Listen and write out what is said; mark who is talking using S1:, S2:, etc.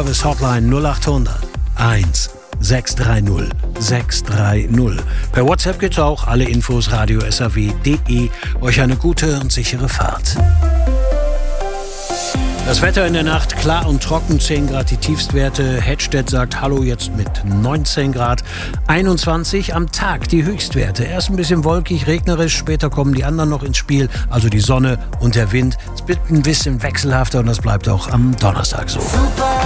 S1: Service Hotline 0800 1 630 630. Per WhatsApp geht's auch. Alle Infos radio-saw.de. Euch eine gute und sichere Fahrt. Das Wetter in der Nacht klar und trocken, 10 Grad die Tiefstwerte. Hedstedt sagt Hallo jetzt mit 19 Grad. 21 am Tag die Höchstwerte. Erst ein bisschen wolkig, regnerisch, später kommen die anderen noch ins Spiel. Also die Sonne und der Wind. Es wird ein bisschen wechselhafter und das bleibt auch am Donnerstag so.